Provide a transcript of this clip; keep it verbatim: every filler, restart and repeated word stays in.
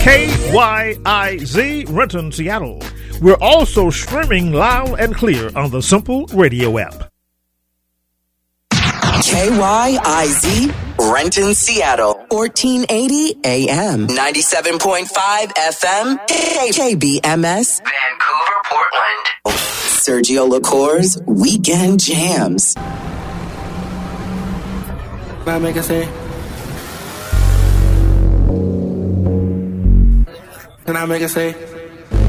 K Y I Z, Renton, Seattle. We're also streaming loud and clear on the Simple Radio app. K Y I Z, Renton, Seattle. fourteen eighty A M. ninety-seven point five F M. K B M S. Vancouver, Portland. Sergio LaCour's Weekend Jams. Can I make a scene? Can I make a scene?